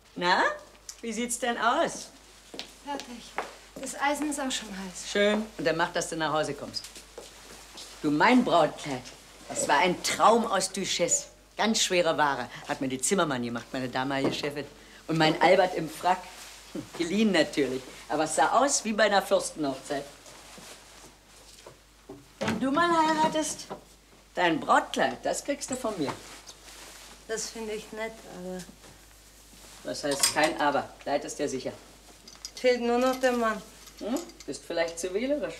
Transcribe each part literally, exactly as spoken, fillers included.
Na, wie sieht's denn aus? Fertig. Das Eisen ist auch schon heiß. Schön. Und dann mach, dass du nach Hause kommst. Du, mein Brautkleid, das war ein Traum aus Duchesse. Ganz schwere Ware. Hat mir die Zimmermann gemacht, meine damalige Chefin. Und mein Albert im Frack. Hm, geliehen natürlich. Aber es sah aus wie bei einer Fürstenhochzeit. Wenn du mal heiratest, dein Brautkleid, das kriegst du von mir. Das finde ich nett, aber... Das heißt kein Aber. Kleid ist dir sicher. Fehlt nur noch der Mann. Hm? Bist vielleicht zu wählerisch.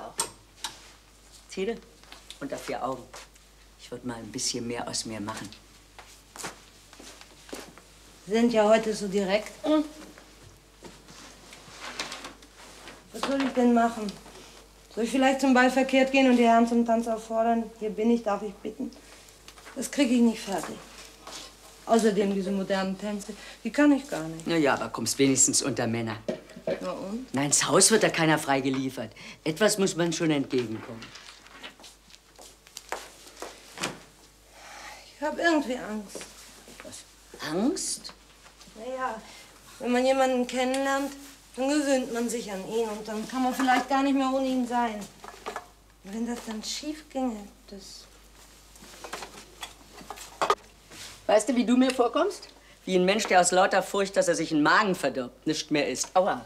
Tide, unter vier Augen. Ich würde mal ein bisschen mehr aus mir machen. Sie sind ja heute so direkt. Hm. Was soll ich denn machen? Soll ich vielleicht zum Ball verkehrt gehen und die Herren zum Tanz auffordern? Hier bin ich, darf ich bitten? Das kriege ich nicht fertig. Außerdem diese modernen Tänze, die kann ich gar nicht. Na ja, aber kommst wenigstens unter Männer. Na und? Nein, ins Haus wird da keiner frei geliefert. Etwas muss man schon entgegenkommen. Ich habe irgendwie Angst. Was? Angst? Naja, wenn man jemanden kennenlernt, dann gewöhnt man sich an ihn und dann kann man vielleicht gar nicht mehr ohne ihn sein. Und wenn das dann schief ginge, das... Weißt du, wie du mir vorkommst? Wie ein Mensch, der aus lauter Furcht, dass er sich den Magen verdirbt, nicht mehr isst. Aua.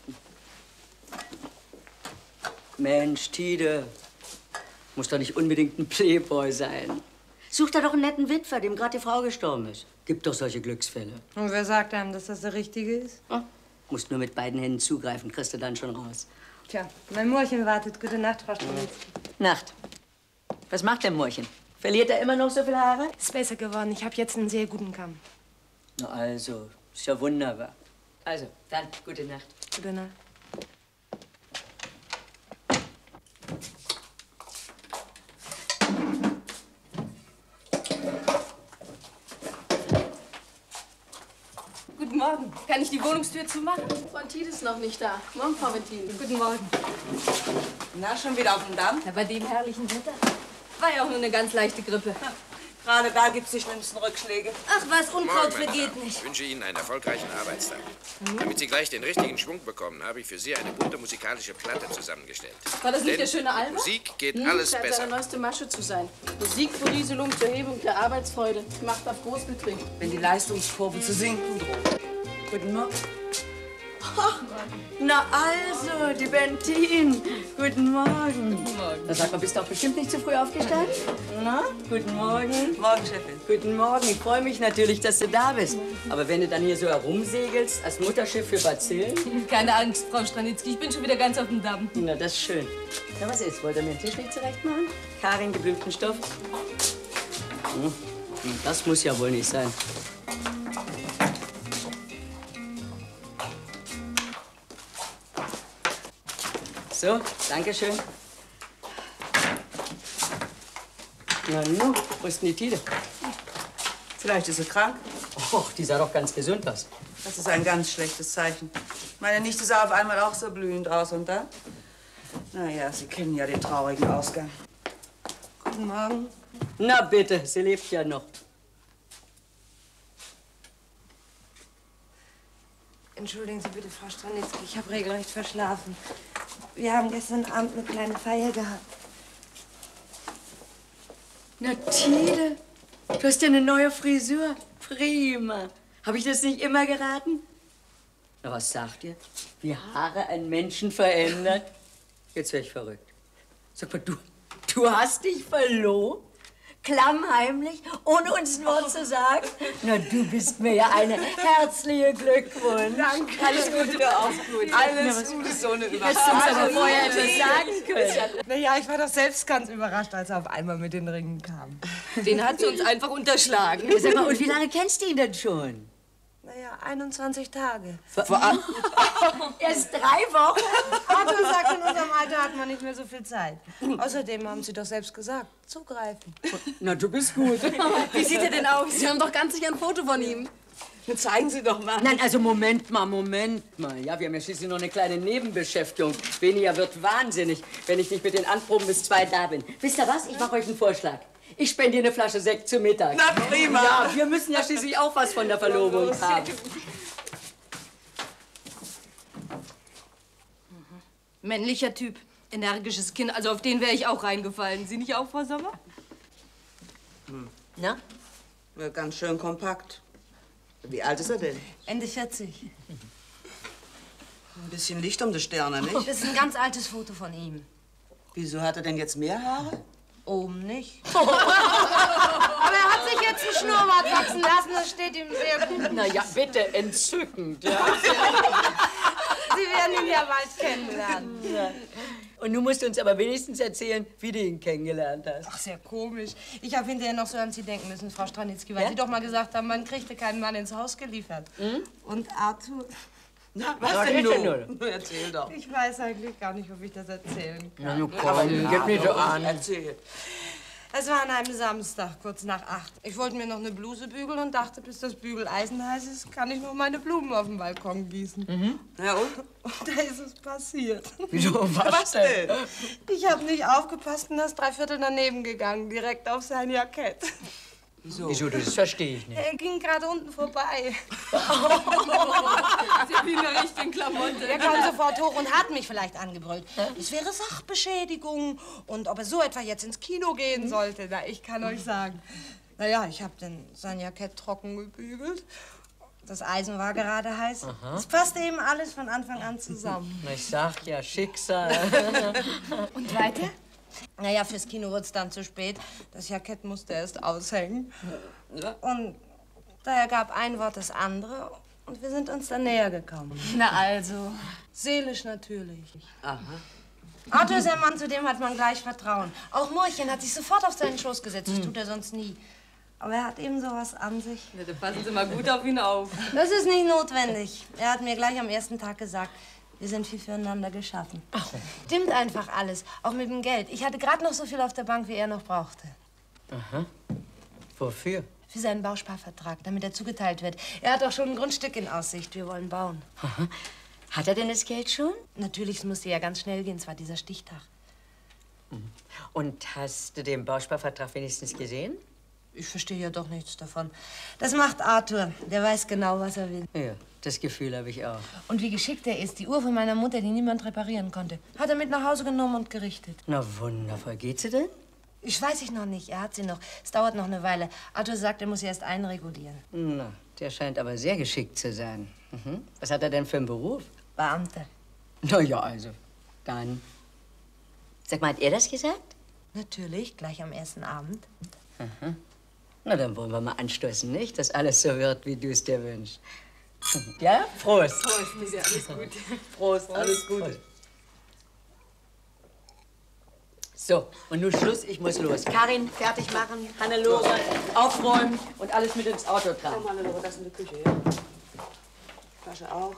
Mensch, Tide, muss doch nicht unbedingt ein Playboy sein. Such da doch einen netten Witwer, dem gerade die Frau gestorben ist. Gibt doch solche Glücksfälle. Und wer sagt einem, dass das der Richtige ist? Hm? Musst nur mit beiden Händen zugreifen, kriegst du dann schon raus. Tja, mein Moorchen wartet. Gute Nacht, Frau Strelitzky. Nacht. Was macht der Moorchen? Verliert er immer noch so viel Haare? Ist besser geworden. Ich habe jetzt einen sehr guten Kamm. Na also, ist ja wunderbar. Also, dann, gute Nacht. Gute Nacht. Guten Morgen. Kann ich die Wohnungstür zumachen? Frau Tide ist noch nicht da. Morgen, Frau Ventin. Guten Morgen. Na, schon wieder auf dem Damm? Ja, bei dem herrlichen Wetter. War ja auch nur eine ganz leichte Grippe. Gerade da gibt's die schlimmsten Rückschläge. Ach was, Unkraut Morgen, meine vergeht Damen. nicht. Ich wünsche Ihnen einen erfolgreichen Arbeitstag. Damit Sie gleich den richtigen Schwung bekommen, habe ich für Sie eine bunte musikalische Platte zusammengestellt. War das nicht Denn der schöne Alba? Musik geht Hm, alles scheint besser. seine neueste Masche zu sein. Musikberieselung zur Hebung der Arbeitsfreude. Macht auf Großbetrieb. Wenn die Leistungskurve zu sinken droht. Guten Morgen. Ach, na also, die Bentin. Guten Morgen. Guten Morgen. Na, sag mal, bist du auch bestimmt nicht zu früh aufgestanden? Na, guten Morgen. Morgen, Chefin. Guten Morgen. Ich freue mich natürlich, dass du da bist. Aber wenn du dann hier so herumsegelst, als Mutterschiff für Bazillen? Keine Angst, Frau Stranitzky. Ich bin schon wieder ganz auf dem Damm. Na, das ist schön. Na, was ist? Wollt ihr mir den Tisch nicht zurecht machen? Karin, geblümten Stoff? Hm. Das muss ja wohl nicht sein. So, danke schön. Na nu, wo ist denn die Tide? Vielleicht ist sie krank. Och, die sah doch ganz gesund aus. Das ist ein ganz schlechtes Zeichen. Meine Nichte sah auf einmal auch so blühend aus und dann? Na ja, Sie kennen ja den traurigen Ausgang. Guten Morgen. Na bitte, sie lebt ja noch. Entschuldigen Sie bitte, Frau Stranitzky, ich habe regelrecht verschlafen. Wir haben gestern Abend eine kleine Feier gehabt. Na, Tide, du hast ja eine neue Frisur. Prima. Habe ich das nicht immer geraten? Na, was sagt ihr? Wie Haare einen Menschen verändern? Jetzt wär ich verrückt. Sag mal, du, du hast dich verlobt? Klammheimlich, ohne uns ein Wort zu sagen? Na, du bist mir ja eine herzliche Glückwunsch. Danke. Alles Gute. Auch gut. Alles Gute, so eine Überraschung. Hättest du uns aber vorher etwas sagen können. Naja, ich war doch selbst ganz überrascht, als er auf einmal mit den Ringen kam. Den hat sie uns einfach unterschlagen. Ja, sag mal, und wie lange kennst du ihn denn schon? Naja, einundzwanzig Tage. Erst drei Wochen? Arthur sagt, in unserem Alter hat man nicht mehr so viel Zeit. Außerdem haben Sie doch selbst gesagt, zugreifen. Na, du bist gut. Wie sieht er denn aus? Sie haben doch ganz sicher ein Foto von ihm. Nun zeigen Sie doch mal. Nein, also Moment mal, Moment mal. Ja, wir haben ja schließlich noch eine kleine Nebenbeschäftigung. Weniger wird wahnsinnig, wenn ich nicht mit den Anproben bis zwei da bin. Wisst ihr was? Ich mache euch einen Vorschlag. Ich spendiere eine Flasche Sekt zu Mittag. Na prima. Ja, wir müssen ja schließlich auch was von der Verlobung haben. Männlicher Typ. Energisches Kind. Also auf den wäre ich auch reingefallen. Sie nicht auch, Frau Sommer? Hm. Na? Ja, ganz schön kompakt. Wie alt ist er denn? Ende vierzig. Ein bisschen Licht um die Stirne, nicht? Das ist ein ganz altes Foto von ihm. Wieso hat er denn jetzt mehr Haare? Oben nicht. Aber er hat sich jetzt einen Schnurrbart wachsen lassen. Das steht ihm sehr gut. Na ja, bitte, entzückend. Ja. Sie werden ihn ja bald kennenlernen. Ja. Und du musst uns aber wenigstens erzählen, wie du ihn kennengelernt hast. Ach, sehr komisch. Ich habe hinterher noch so an Sie denken müssen, Frau Stranitzky, weil Ja? Sie doch mal gesagt haben, man kriegte keinen Mann ins Haus geliefert. Hm? Und Arthur... Na, was Ja, denn geht nun? Erzähl doch. Ich weiß eigentlich gar nicht, ob ich das erzählen kann. Na, nu komm, gib mir so an. Erzähl. Es war an einem Samstag, kurz nach acht. Ich wollte mir noch eine Bluse bügeln und dachte, bis das Bügeleisen heiß ist, kann ich noch meine Blumen auf dem Balkon gießen. Mhm. Ja, und? Und da ist es passiert. Wieso, was, Was denn? Ich habe nicht aufgepasst und das Dreiviertel daneben gegangen, direkt auf sein Jackett. Wieso? Wieso, das verstehe ich nicht. Er ging gerade unten vorbei. Sie wie eine richtige Klamotte. Er kam sofort hoch und hat mich vielleicht angebrüllt. Es wäre Sachbeschädigung und ob er so etwa jetzt ins Kino gehen sollte. Na, ich kann euch sagen. Na ja, ich habe dann sein Jackett trocken gebügelt. Das Eisen war gerade heiß. Es passte eben alles von Anfang an zusammen. Na, ich sag ja, Schicksal. Und weiter? Naja, fürs Kino wurde es dann zu spät. Das Jackett musste erst aushängen. Und da ergab ein Wort das andere und wir sind uns dann näher gekommen. Na also. Seelisch natürlich. Aha. Arthur ist ein Mann, zu dem hat man gleich Vertrauen. Auch Murchen hat sich sofort auf seinen Schoß gesetzt. Das tut er sonst nie. Aber er hat eben sowas an sich. Ja, dann passen Sie mal gut auf ihn auf. Das ist nicht notwendig. Er hat mir gleich am ersten Tag gesagt, wir sind viel füreinander geschaffen. Stimmt einfach alles, auch mit dem Geld. Ich hatte gerade noch so viel auf der Bank, wie er noch brauchte. Aha. Wofür? Für seinen Bausparvertrag, damit er zugeteilt wird. Er hat auch schon ein Grundstück in Aussicht. Wir wollen bauen. Aha. Hat er denn das Geld schon? Natürlich, es musste ja ganz schnell gehen. Es war dieser Stichtag. Und hast du den Bausparvertrag wenigstens gesehen? Ich verstehe ja doch nichts davon. Das macht Arthur. Der weiß genau, was er will. Ja, das Gefühl habe ich auch. Und wie geschickt er ist. Die Uhr von meiner Mutter, die niemand reparieren konnte, hat er mit nach Hause genommen und gerichtet. Na wundervoll. Geht sie denn? Ich weiß ich noch nicht. Er hat sie noch. Es dauert noch eine Weile. Arthur sagt, er muss sie erst einregulieren. Na, der scheint aber sehr geschickt zu sein. Mhm. Was hat er denn für einen Beruf? Beamter. Na ja, also, dann. Sag mal, hat er das gesagt? Natürlich, gleich am ersten Abend. Aha. Na, dann wollen wir mal anstoßen, nicht? Dass alles so wird, wie du es dir wünschst. Ja? Prost. Prost, ist ja alles gut. Prost, alles Gute. So, und nun Schluss, ich muss los. Karin, fertig machen, Hannelore, aufräumen und alles mit ins Auto tragen. Komm, Hannelore, das in die Küche, ja? Flasche auch.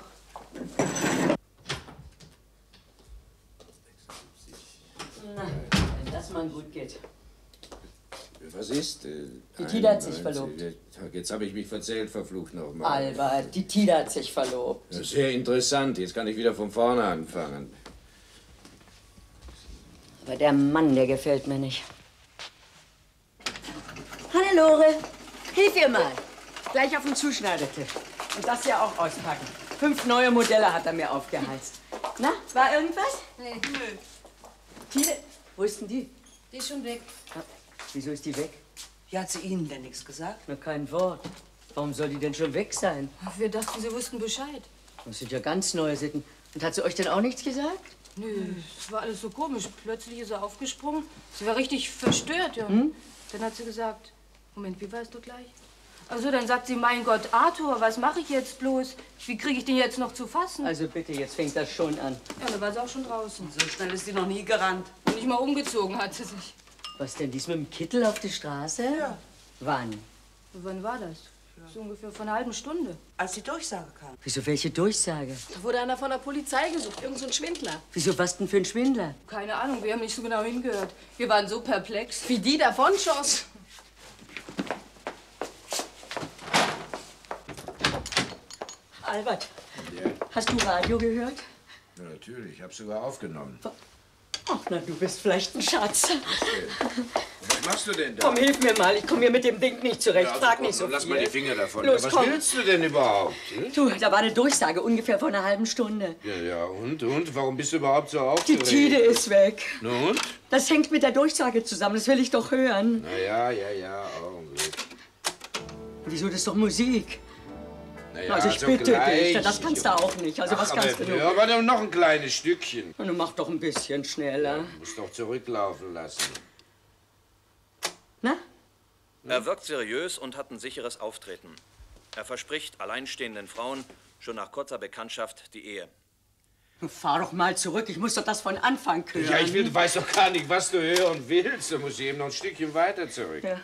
Na, wenn das mal gut geht. Was ist? Äh, Die Tida hat sich einundneunzig. verlobt. Jetzt habe ich mich verzählt, verflucht nochmal. Albert, die Tida hat sich verlobt. Ja, sehr interessant. Jetzt kann ich wieder von vorne anfangen. Aber der Mann, der gefällt mir nicht. Hannelore, hilf ihr mal. Gleich auf dem Zuschneidetisch. Und das ja auch auspacken. Fünf neue Modelle hat er mir aufgeheizt. Na, war irgendwas? Nee. Nö. Tide, wo ist denn die? Die ist schon weg. Ja, wieso ist die weg? Ja, hat sie Ihnen denn nichts gesagt? Na, kein Wort. Warum soll die denn schon weg sein? Wir dachten, Sie wussten Bescheid. Das sind ja ganz neue Sitten. Und hat sie euch denn auch nichts gesagt? Nö, es war alles so komisch. Plötzlich ist er aufgesprungen. Sie war richtig verstört. Ja. Hm? Dann hat sie gesagt, Moment, wie warst du gleich? Also dann sagt sie, mein Gott, Arthur, was mache ich jetzt bloß? Wie kriege ich den jetzt noch zu fassen? Also bitte, jetzt fängt das schon an. Ja, dann war sie auch schon draußen. So schnell ist sie noch nie gerannt. Und nicht mal umgezogen hat sie sich. Was denn, dies mit dem Kittel auf die Straße? Ja. Wann? Und wann war das? So ungefähr vor einer halben Stunde. Als die Durchsage kam. Wieso, welche Durchsage? Da wurde einer von der Polizei gesucht, irgend so ein Schwindler. Wieso, was denn für ein Schwindler? Keine Ahnung, wir haben nicht so genau hingehört. Wir waren so perplex, wie die davon schoss. Albert, Ja, hast du Radio gehört? ja natürlich. Ich habe sogar aufgenommen. Ach, na, du bist vielleicht ein Schatz. Was machst du denn da? Komm, hilf mir mal. Ich komme hier mit dem Ding nicht zurecht. Ja, Frag komm, nicht so lass viel. mal die Finger davon. Los, ja, was komm. willst du denn überhaupt? Hm? Du, da war eine Durchsage ungefähr vor einer halben Stunde. Ja, ja, und, und? Warum bist du überhaupt so Die aufgeregt? Tide ist weg. Nun? Das hängt mit der Durchsage zusammen. Das will ich doch hören. Na ja, ja, ja, Augenblick. Wieso, das ist doch Musik. Na ja, Also ich so bitte gleich. dich, das kannst du auch nicht. Also Ach, was kannst aber, du nur? ja, aber noch ein kleines Stückchen. Und du mach doch ein bisschen schneller. Du musst doch zurücklaufen lassen. Na? Er wirkt seriös und hat ein sicheres Auftreten. Er verspricht alleinstehenden Frauen schon nach kurzer Bekanntschaft die Ehe. Fahr doch mal zurück, ich muss doch das von Anfang hören. Ja, ich will, du weißt doch gar nicht, was du hören willst. Du musst eben noch ein Stückchen weiter zurück. Ja.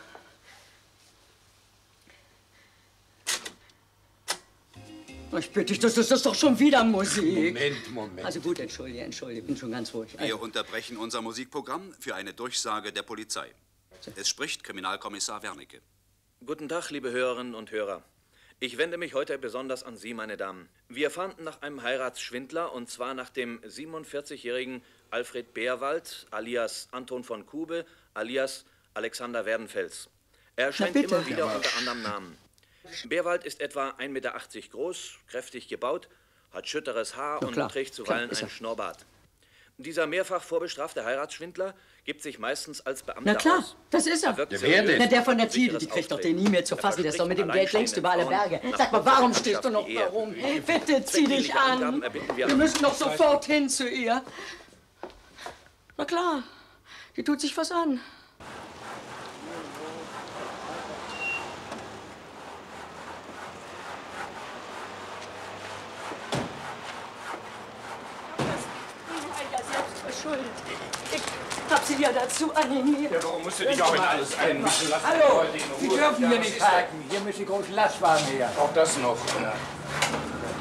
Ich bitte dich, das ist das doch schon wieder Musik. Moment, Moment. Also gut, entschuldige, entschuldige, ich bin schon ganz ruhig. Wir unterbrechen unser Musikprogramm für eine Durchsage der Polizei. Es spricht Kriminalkommissar Wernicke. Guten Tag, liebe Hörerinnen und Hörer. Ich wende mich heute besonders an Sie, meine Damen. Wir fahnden nach einem Heiratsschwindler, und zwar nach dem siebenundvierzigjährigen Alfred Beerwald, alias Anton von Kube, alias Alexander Werdenfels. Er erscheint bitte. immer wieder unter anderem Namen. Beerwald ist etwa ein Meter achtzig groß, kräftig gebaut, hat schütteres Haar Ja, und klar. trägt zuweilen Klar, ist einen er. Schnurrbart. Dieser mehrfach vorbestrafte Heiratsschwindler gibt sich meistens als Beamter Na klar, aus. das ist er. wirkt Ja, wer denn? Na, der von der Tide, sicheres die kriegt doch Auftreten. den nie mehr zu Er fassen. Der ist doch mit dem verspricht Geld längst über alle alleinstehenden Berge. Frauen Sag mal, nach warum kurzer stehst du noch Bekanntschaft da rum? die Ehe. Bitte, zieh dich Zweckdienliche Angaben an. erbitten wir Wir an. müssen doch sofort hin zu ihr. Na klar, die tut sich was an. Ja, selbst verschuldet. Ich hab sie ja dazu animiert. Ja, warum musst du dich auch in alles einmischen lassen? Hallo, Sie dürfen hier nicht parken. Hier müssen die großen Lastwagen her. Auch das noch.